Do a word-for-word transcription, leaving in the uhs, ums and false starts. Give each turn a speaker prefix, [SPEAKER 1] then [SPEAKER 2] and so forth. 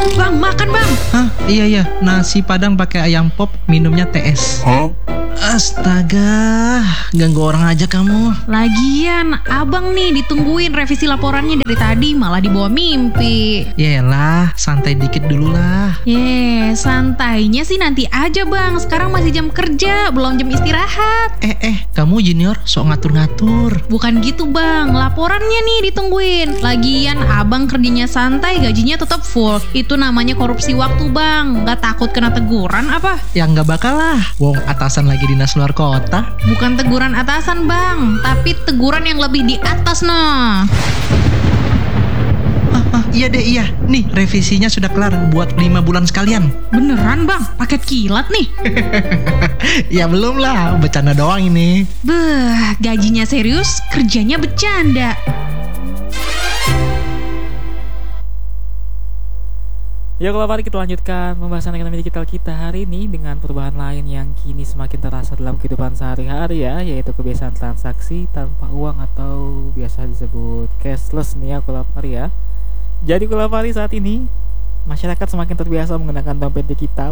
[SPEAKER 1] Bang, makan bang.
[SPEAKER 2] Hah? Iya iya, nasi padang pakai ayam pop, minumnya T S.
[SPEAKER 3] Huh?
[SPEAKER 2] Astaga, ganggu orang aja kamu.
[SPEAKER 1] Lagian, abang nih ditungguin revisi laporannya dari tadi, malah dibawa mimpi.
[SPEAKER 2] Yaelah, santai dikit dulu lah.
[SPEAKER 1] Ye, santainya sih nanti aja bang. Sekarang masih jam kerja, belum jam istirahat.
[SPEAKER 2] Eh eh, kamu junior sok ngatur-ngatur.
[SPEAKER 1] Bukan gitu bang, laporannya nih ditungguin. Lagian abang kerjanya santai, gajinya tetap full. Itu namanya korupsi waktu bang. Gak takut kena teguran apa?
[SPEAKER 2] Ya nggak bakal lah, wong atasan lagi dinas luar kota.
[SPEAKER 1] Bukan teguran atasan bang, tapi teguran yang lebih di atas nah.
[SPEAKER 2] Ah, ah, iya deh iya, nih revisinya sudah kelar buat lima bulan sekalian.
[SPEAKER 1] Beneran bang, paket kilat nih.
[SPEAKER 2] Ya belum lah, bercanda doang ini.
[SPEAKER 1] Beh, gajinya serius, kerjanya bercanda.
[SPEAKER 4] Ya kalau mari kita lanjutkan pembahasan ekonomi digital kita hari ini dengan perubahan lain yang kini semakin terasa dalam kehidupan sehari-hari ya, yaitu kebiasaan transaksi tanpa uang atau biasa disebut cashless nih ya kalau mari ya. Jadi kalau mari saat ini masyarakat semakin terbiasa menggunakan dompet digital